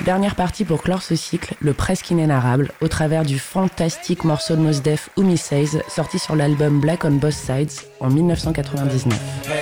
dernière partie pour clore ce cycle, le presque inénarrable, au travers du fantastique morceau de Mos Def Who Me Says, sorti sur l'album Black on Both Sides en 1999.